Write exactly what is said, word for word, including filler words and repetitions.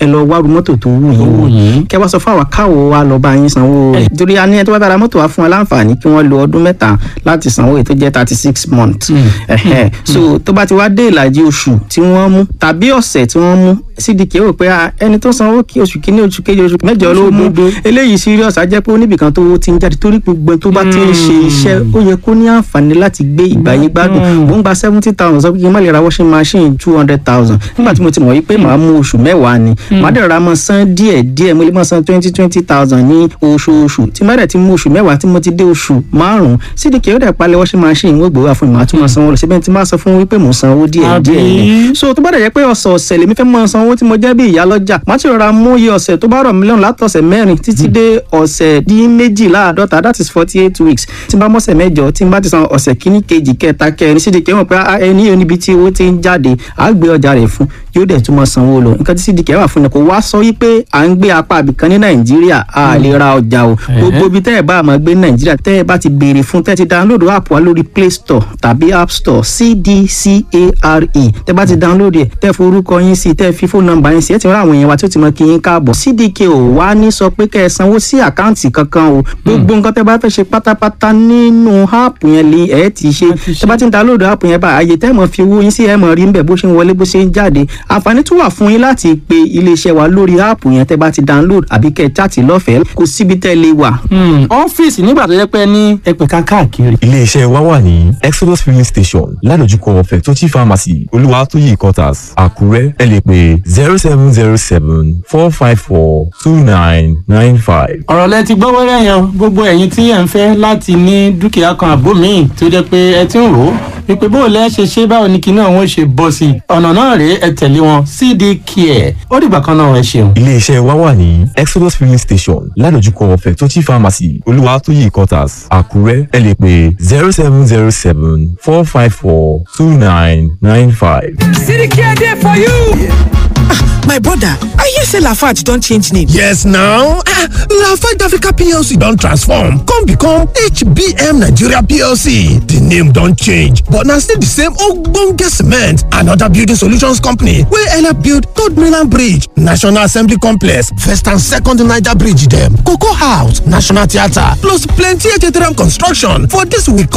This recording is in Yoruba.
ẹ lọ wá mọ́tò tó wù yín kẹ́ wá sọ fún àwa káwo wa lọ bá yín sanwó rẹ̀ torí a ní ẹ tó bá bára mọ́tò wa fún wa láǹfààní kí wọ́n lo ọdún mẹ́ta láti sanwó èyí tó jẹ́ thirty six months so tó bá ti wá dé ìlàjì oṣù tí wọ́n mú tàbí ọ̀sẹ̀ tí wọ́n mú sídìkì ó pé ẹni tó sanwó kí oṣù kínní oṣù kejì oṣù mẹ́jọ ló mú eléyìí serious á jẹ́ pé oníbìkan tó ti ń jáde torí gbogbo tó bá ti ń ṣe iṣẹ́ ó yẹ kó ní àǹfààní láti gbé ìgbàyé gbádùn mò ń gba seventy thousand sọ pé kí n má lè ra washing machine two hundred thousand nígbà tí mo ti mọ̀ wípé màá mú oṣù mẹ́wàá ni màá dẹ̀ ra mọ́ san díẹ̀ díẹ̀ mo lè mọ́ san twenty twenty thousand ní oṣooṣù tí má dẹ̀ ti mú oṣù mẹ́wàá tí mo ti dé oṣù márùn-ún sídìkì ó dẹ̀ palẹ̀ washing machine wọ́n gbowó àfọ̀n màá tún mọ́ sanwó lọ síbẹ̀ tí má sọ fún wípé mò ń sanwó díẹ̀ díẹ̀ ni so tó bá dẹ̀ jẹ́ pé ọ̀sọ̀ọ̀sẹ̀ lèmi fẹ́ mọ́ sanwó tí mo jẹ́ bí ìyá lọ́jà má ti rọra mú iye ọ̀sẹ̀ tó bá rọ̀ mílíọ̀nù látọ̀sẹ̀ mẹ́rin títí dé ọ̀sẹ̀ dín méjìláàdọ́ta that is forty eight weeks tí n bá mọ́sẹ̀ mẹ́jọ tí n bá ti san ọ̀sẹ̀ kíní kejì kẹta kẹrin sídìkì wọn pé ẹni yóò níbi tí owó ti ń jáde á gbé ọjà rẹ̀ fún yóò dẹ̀ tún mọ́ sanwó lọ nǹkan tí sídìkì wà fún ni kò wá sọ wípé à ń gbé apá àbìkan ní nàìjíríà a lè ra ọjà o gbogbo ibi tẹ́ ẹ̀ bá máa gbé ní nàìjíríà tẹ́ ẹ̀ bá ti béèrè fún tẹ́ ẹ ti download app wa lórí play store tàbí app store cdcare tẹ́ bá ti download ẹ̀ tẹ́ forúkọ yín sí tẹ́ fi phone number yín sí ẹ̀ ti rán àwọn èèyàn wa tí ó ti mọ kí yín káàbọ̀ cdk ò wá ní sọ pé kẹ́ ẹ sanwó sí àkáǹtì kankan o gbogbo nǹkan tẹ́ bá fẹ́ ṣe pátápátá nínú app yẹn lè ẹ̀ ti ṣe tẹ́ bá ti download app yẹn bá àyè tẹ́ mọ̀ fi owó yín sí ẹ̀ mọ̀ rí níbẹ̀ bó ṣe ń wọlé bó ṣe ń jáde àǹfààní tún wà fún yín láti pe iléeṣẹ́ wa lórí app yẹn tẹ́ bá ti download àbí kẹ́ ẹ chat lọ́fẹ̀ẹ́ kò síbi tẹ́ lè wà. ọ́fíìsì nígbà tó yẹ pé ní ẹ̀pẹ̀ka káàkiri. iléeṣẹ́ wa wà ní exodus filling station ládojúkọ fẹ̀tọ́tì pharmacy olúwatóyè quarters àkúrẹ́ ẹ lè pè zero seven zero seven four five four two nine nine five. ọ̀rọ̀ lẹ ti gbọ́ wẹ́rẹ́ yẹn gbogbo ẹ̀yin tí ẹ̀ ń fẹ́ láti ní dúkìá kan àbó míì tó jẹ́ pé ẹ ti ń rò ó wípé bó o lẹ́ ṣe ṣe báwo ni kinní àwọn ṣe bọ́ sí i ọ̀nà náà rèé ẹ tẹ̀lé wọn cd care ó dìgbà kan náà ẹ ṣeun. iléeṣẹ́ wa wà ní exodus filling station ládojúkọ fẹ̀tọ́tì pharmacy olúwatóyè quarters àkúrẹ́ ẹ lè pè zero seven zero seven four five four two nine nine five. cd care dey for you. My brother, I hear say Lafarge don change name. Yes now, ah, Lafarge Africa P L C don transform come become H B M Nigeria P L C. The name don change but na still the same ogbonge cement and other building solutions company wey help build Third Mainland Bridge, National Assembly Complex, First and Second Niger Bridge dem, Cocoa House, National Theatre plus plenty H T M construction for this week.